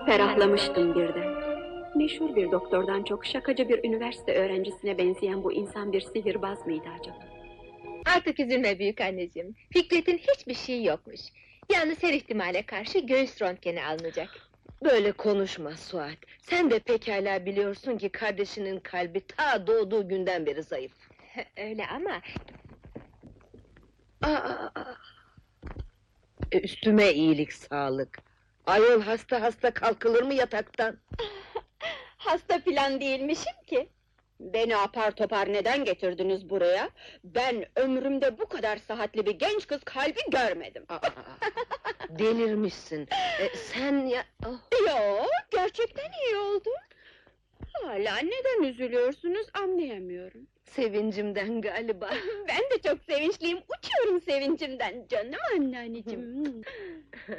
Ferahlamıştım birden. Meşhur bir doktordan çok şakacı bir üniversite öğrencisine benzeyen bu insan bir sihirbaz mıydı acaba? Artık üzülme büyük anneciğim. Fikret'in hiçbir şeyi yokmuş. Yalnız her ihtimale karşı göğüs röntgeni alınacak. Böyle konuşma Suat. Sen de pekala biliyorsun ki kardeşinin kalbi ta doğduğu günden beri zayıf. Öyle ama Aa, üstüme iyilik sağlık. Ayol hasta hasta kalkılır mı yataktan? Hasta filan değilmişim ki. Beni apar topar neden getirdiniz buraya? Ben ömrümde bu kadar sıhhatli bir genç kız kalbi görmedim. Delirmişsin. Sen ya... Oh, Yo, gerçekten iyi oldu. Hala neden üzülüyorsunuz anlayamıyorum. sevincimden galiba. Ben de çok sevinçliyim, uçuyorum sevincimden canım anneanneciğim.